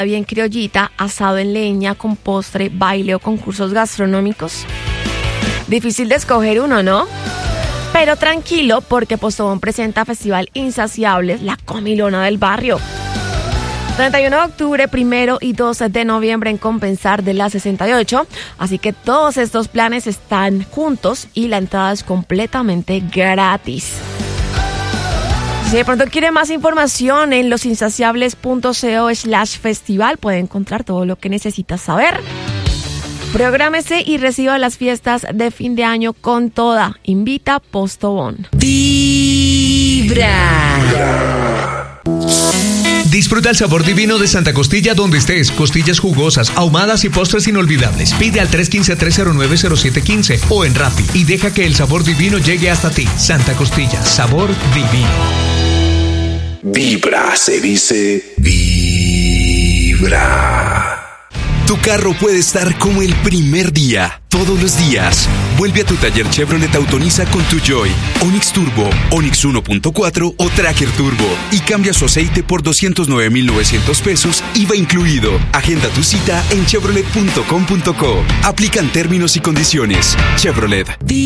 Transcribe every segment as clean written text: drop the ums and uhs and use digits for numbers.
bien criollita, asado en leña, con postre, baile o concursos gastronómicos. Difícil de escoger uno, ¿no? Pero tranquilo, porque Postobón presenta Festival Insaciables, la comilona del barrio. 31 de octubre, 1 y 2 de noviembre en Compensar de la 68. Así que todos estos planes están juntos y la entrada es completamente gratis. Si de pronto quiere más información en losinsaciables.co/festival, puede encontrar todo lo que necesita saber. Prográmese y reciba las fiestas de fin de año con toda. Invita Postobón. Vibra. Disfruta el sabor divino de Santa Costilla donde estés. Costillas jugosas, ahumadas y postres inolvidables. Pide al 315-309-0715 o en Rappi y deja que el sabor divino llegue hasta ti. Santa Costilla, sabor divino. Vibra, se dice vibra. Tu carro puede estar como el primer día, todos los días. Vuelve a tu taller Chevrolet Autoriza con tu Joy, Onix Turbo, Onix 1.4 o Tracker Turbo y cambia su aceite por 209,900 pesos, IVA incluido. Agenda tu cita en chevrolet.com.co. Aplican términos y condiciones. Chevrolet.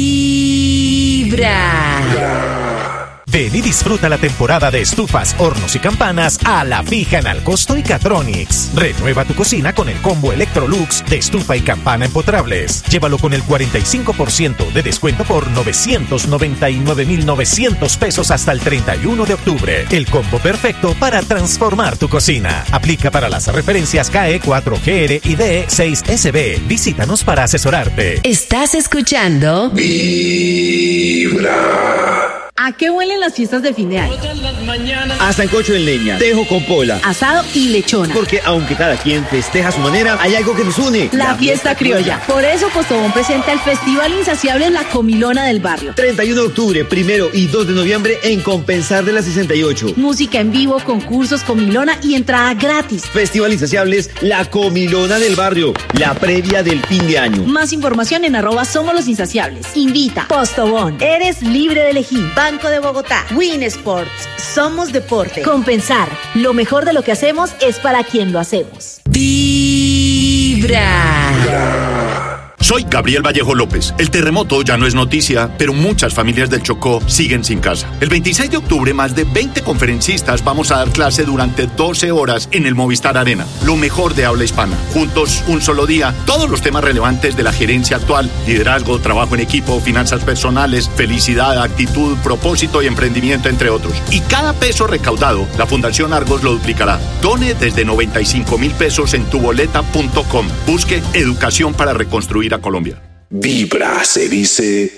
Vibra. Ven y disfruta la temporada de estufas, hornos y campanas a la fija en Alcosto y Catronics. Renueva tu cocina con el combo Electrolux de estufa y campana empotrables. Llévalo con el 45% de descuento por 999,900 pesos hasta el 31 de octubre. El combo perfecto para transformar tu cocina. Aplica para las referencias KE 4GR y DE6SB. Visítanos para asesorarte. ¿Estás escuchando? Vibra. ¿A qué huelen las fiestas de fin de año? A sancocho en leña, tejo con pola, asado y lechona. Porque aunque cada quien festeja a su manera, hay algo que nos une. La fiesta criolla. Por eso Postobón presenta el Festival Insaciable, la comilona del barrio. 31 de octubre, 1 y 2 de noviembre en Compensar de la 68. Música en vivo, concursos, comilona y entrada gratis. Festival Insaciables, la comilona del barrio. La previa del fin de año. Más información en @SomosLosInsaciables. Invita Postobón. Eres libre de elegir. Banco de Bogotá. Win Sports. Somos deporte. Compensar. Lo mejor de lo que hacemos es para quien lo hacemos. Vibra. Soy Gabriel Vallejo López. El terremoto ya no es noticia, pero muchas familias del Chocó siguen sin casa. El 26 de octubre, más de 20 conferencistas vamos a dar clase durante 12 horas en el Movistar Arena. Lo mejor de habla hispana. Juntos, un solo día, todos los temas relevantes de la gerencia actual: liderazgo, trabajo en equipo, finanzas personales, felicidad, actitud, propósito y emprendimiento, entre otros. Y cada peso recaudado, la Fundación Argos lo duplicará. Done desde 95,000 pesos en tuboleta.com. Busque educación para reconstruir a Colombia. Vibra, se dice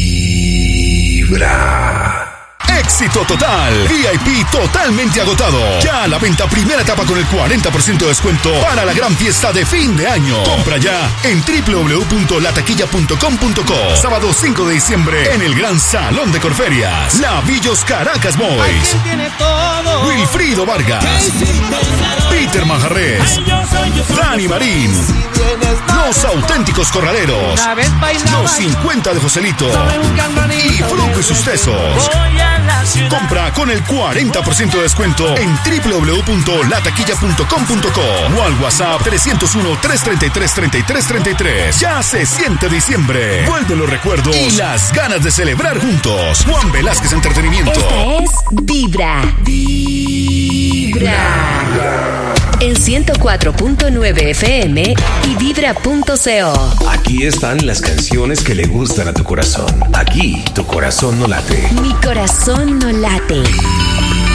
vibra. Éxito total. VIP totalmente agotado. Ya a la venta primera etapa con el 40% de descuento para la gran fiesta de fin de año. Compra ya en www.lataquilla.com.co. Sábado 5 de diciembre en el Gran Salón de Corferias. Lavillos Caracas Boys. Wilfrido Vargas. Peter Manjarres. Dani Marín. Los Auténticos Corraleros. Los 50 de Joselito. Y Fruco y sus tesos. Compra con el 40% de descuento en www.lataquilla.com.co o al WhatsApp 301-333-3333. Ya se siente diciembre. Vuelven los recuerdos y las ganas de celebrar juntos. Juan Velázquez Entretenimiento. Esta es Vibra. Vibra. En 104.9 FM y Vibra.co. Aquí están las canciones que le gustan a tu corazón. Aquí tu corazón no late. Mi corazón no late.